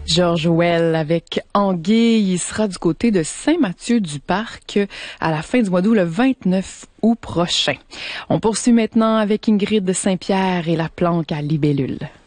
George Well avec Anguille, il sera du côté de Saint-Mathieu-du-Parc à la fin du mois d'août, le 29 août prochain. On poursuit maintenant avec Ingrid de Saint-Pierre et la planque à libellule.